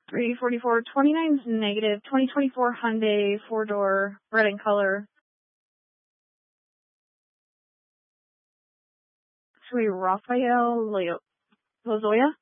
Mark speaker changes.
Speaker 1: 344.29 is negative. 2024 Hyundai 4-door, red in color. Rafael Lozoya.